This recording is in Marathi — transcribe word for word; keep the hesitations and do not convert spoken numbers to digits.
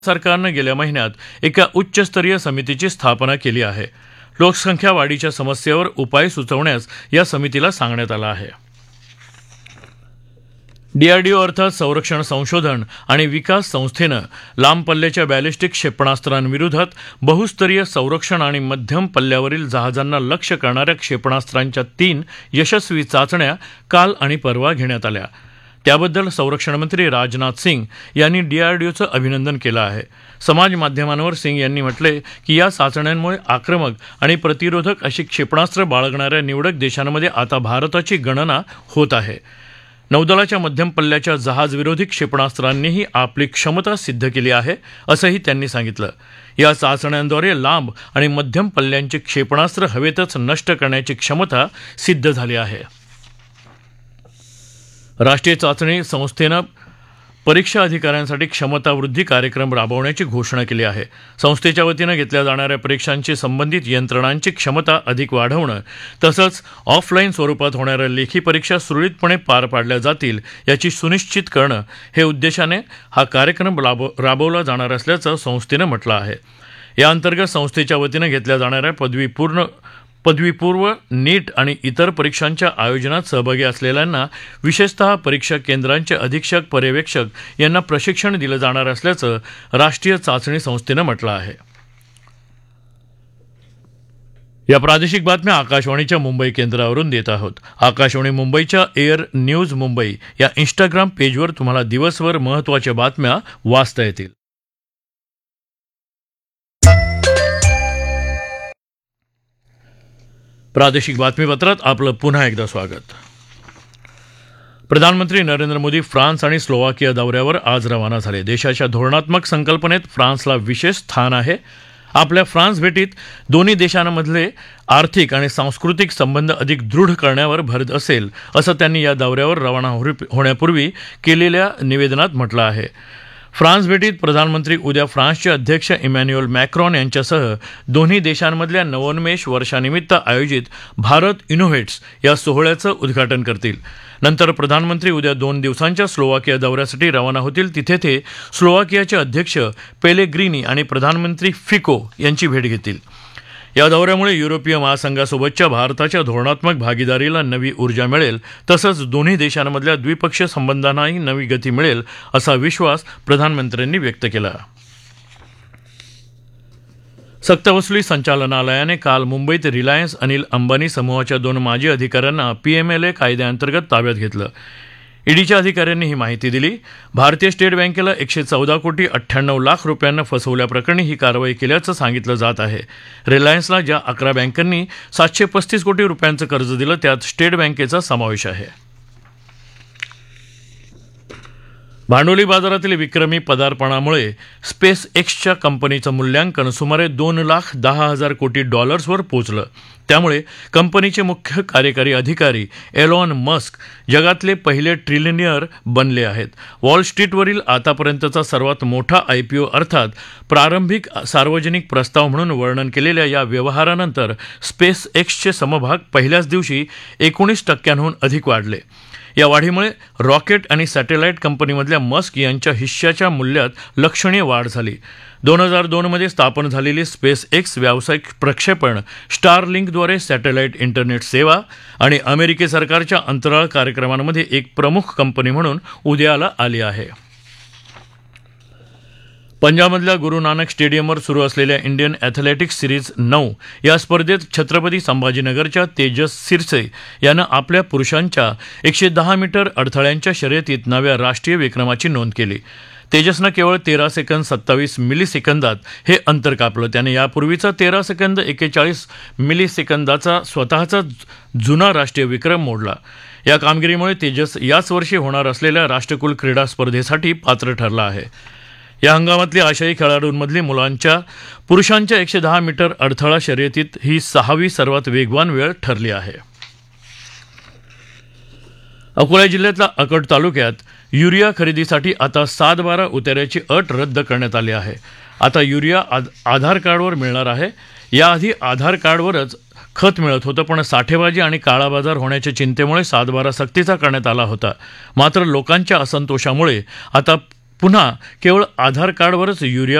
सरकारनं गेल्या महिन्यात एका उच्चस्तरीय समितीची स्थापना केली आहे. लोकसंख्या वाढीच्या समस्येवर उपाय सुचवण्यास या समितीला सांगण्यात आलं आहे. डीआरडीओ अर्थात संरक्षण संशोधन आणि विकास संस्थेनं लांब पल्ल्याच्या बॅलिस्टिक क्षेपणास्त्रांविरोधात बहुस्तरीय संरक्षण आणि मध्यम पल्ल्यावरील जहाजांना लक्ष्य करणाऱ्या क्षेपणास्त्रांच्या तीन यशस्वी चाचण्या काल आणि परवा घेण्यात आल्या. त्याबद्दल संरक्षणमंत्री राजनाथ सिंग यांनी डीआरडीओचं अभिनंदन केलं आहे. समाज माध्यमांवर सिंग यांनी म्हटले की या चाचण्यांमुळे आक्रमक आणि प्रतिरोधक अशी क्षेपणास्त्र बाळगणाऱ्या निवडक देशांमध्ये आता भारताची गणना होत आहे. नौदलाच्या मध्यम पल्ल्याच्या जहाजविरोधी क्षेपणास्त्रांनीही आपली क्षमता सिद्ध केली आहे असंही त्यांनी सांगितलं. या चाचण्यांद्वारे लांब आणि मध्यम पल्ल्यांची क्षेपणास्त्र हवेतच नष्ट करण्याची क्षमता सिद्ध झाली आहे. राष्ट्रीय चाचणी संस्थेनं परीक्षा अधिकाऱ्यांसाठी क्षमतावृद्धी कार्यक्रम राबवण्याची घोषणा केली आहे. संस्थेच्या वतीनं घेतल्या जाणाऱ्या परीक्षांशी संबंधित यंत्रणांची क्षमता अधिक वाढवणं तसंच ऑफलाईन स्वरूपात होणाऱ्या लेखी परीक्षा सुरळीतपणे पार पाडल्या जातील याची सुनिश्चित करणं हे उद्देशाने हा कार्यक्रम राबव राबवला जाणार असल्याचं संस्थेनं म्हटलं आहे. या अंतर्गत संस्थेच्या वतीनं घेतल्या जाणाऱ्या पदवीपूर्ण पदवीपूर्व नीट आणि इतर परीक्षांच्या आयोजनात सहभागी असलेल्यांना विशेषतः परीक्षा केंद्रांचे अधीक्षक पर्यवेक्षक यांना प्रशिक्षण दिलं जाणार असल्याचं राष्ट्रीय चाचणी संस्थेनं म्हटलं आहे. या प्रादेशिक बातम्या आकाशवाणीच्या मुंबई केंद्रावरून देत आहोत. आकाशवाणी मुंबईच्या एअर न्यूज मुंबई या इंस्टाग्राम पेजवर तुम्हाला दिवसभर महत्त्वाच्या बातम्या वाचता येतील. प्रादेशिक बातमीपत्रात आपलं पुन्हा एकदा स्वागत. प्रधानमंत्री नरेंद्र मोदी फ्रान्स आणि स्लोवाकिया दौऱ्यावर आज रवाना झाले. देशाच्या धोरणात्मक संकल्पनेत फ्रान्सला विशेष स्थान आहे. आपल्या फ्रान्स भेटीत दोन्ही देशांमधले आर्थिक आणि सांस्कृतिक संबंध अधिक दृढ करण्यावर भर असेल असं त्यांनी या दौऱ्यावर रवाना होण्यापूर्वी केलेल्या निवेदनात म्हटलं आहे. फ्रान्स भेटीत प्रधानमंत्री उद्या फ्रान्सचे अध्यक्ष इमॅन्युएल मॅक्रॉन यांच्यासह दोन्ही देशांमधल्या नवोन्मेष वर्षानिमित्त आयोजित भारत इनोव्हेट्स या सोहळ्याचं उद्घाटन करतील. नंतर प्रधानमंत्री उद्या दोन दिवसांच्या स्लोवाकिया दौऱ्यासाठी रवाना होतील. तिथे ते स्लोवाकियाचे अध्यक्ष पेलेग्रिनी आणि प्रधानमंत्री फिको यांची भेट घेतील. या दौऱ्यामुळे युरोपीय महासंघासोबतच्या भारताच्या धोरणात्मक भागीदारीला नवी ऊर्जा मिळेल तसंच दोन्ही देशांमधल्या द्विपक्षीय संबंधांनाही नवी गती मिळेल असा विश्वास प्रधानमंत्र्यांनी व्यक्त केला. सक्तवसुली संचालनालयाने काल मुंबईत रिलायन्स अनिल अंबानी समूहाच्या दोन माजी अधिकाऱ्यांना पीएमएलए कायद्याअंतर्गत ताब्यात घेतलं. ईडीच्या अधिकाऱ्यांनी ही माहिती दिली. भारतीय स्टेट बँकेला एकशे चौदा कोटी अठ्ठ्याण्णव लाख रुपयांना फसवल्याप्रकरणी ही कारवाई केल्याचं सांगितलं जात आहे. रिलायन्सला ज्या अकरा बँकांनी सातशे पस्तीस कोटी रुपयांचं कर्ज दिलं त्यात स्टेट बँकेचा समावेश आहे. भांडवली बाजारातील विक्रमी पदार्पणामुळे स्पेस एक्सच्या कंपनीचं मूल्यांकन सुमारे दोन लाख दहा हजार कोटी डॉलर्सवर पोचलं. त्यामुळे कंपनीचे मुख्य कार्यकारी अधिकारी एलॉन मस्क जगातले पहिले ट्रिलियनियर बनले आहेत. वॉल स्ट्रीटवरील आतापर्यंतचा सर्वात मोठा आयपीओ अर्थात प्रारंभिक सार्वजनिक प्रस्ताव म्हणून वर्णन केलेल्या या व्यवहारानंतर स्पेस एक्सचे समभाग पहिल्याच दिवशी एकोणीस टक्क्यांहून अधिक वाढले. या वाढीमुळे रॉकेट आणि सॅटेलाईट कंपनीमधल्या मस्क यांच्या हिश्श्याच्या मूल्यात लक्षणीय वाढ झाली. दोन हजार दोनमध्ये स्थापन झालेली स्पेस एक्स व्यावसायिक प्रक्षेपण स्टारलिंकद्वारे सॅटेलाईट इंटरनेट सेवा आणि अमेरिकी सरकारच्या अंतराळ कार्यक्रमांमध्ये एक प्रमुख कंपनी म्हणून उदयाला आली आहे. पंजाबमधल्या गुरु नानक स्टेडियमवर सुरू असलेल्या इंडियन ॲथलेटिक्स सिरीज नऊ या स्पर्धेत छत्रपती संभाजीनगरच्या तेजस सिरसे यानं आपल्या पुरुषांच्या एकशे दहा मीटर अडथळ्यांच्या शर्यतीत नव्या राष्ट्रीय विक्रमाची नोंद केली. तेजसनं केवळ तेरा सेकंद सत्तावीस मिली सेकंदात हे अंतर कापलं. त्याने यापूर्वीचा तेरा सेकंद एक्केचाळीस मिली सेकंदाचा स्वतःचा जुना राष्ट्रीय विक्रम मोडला. या कामगिरीमुळे तेजस याच वर्षी होणार असलेल्या राष्ट्रकुल क्रीडा स्पर्धेसाठी पात्र ठरला आहे. या हंगामातली आशियाई खेळाडूंमधली मुलांच्या पुरुषांच्या एकशे दहा मीटर अडथळा शर्यतीत ही सहावी सर्वात वेगवान वेळ ठरली आहे. अकोला जिल्ह्यातल्या अकोट तालुक्यात युरिया खरेदीसाठी आता सात बारा उतार्याची अट रद्द करण्यात आली आहे. आता युरिया आधार कार्डवर मिळणार आहे. याआधी आधार कार्डवरच खत मिळत होतं, पण साठेबाजी आणि काळाबाजार होण्याच्या चिंतेमुळे सातबारा सक्तीचा करण्यात आला होता. मात्र लोकांच्या असंतोषामुळे आता पुन्हा केवळ आधार कार्डवरच युरिया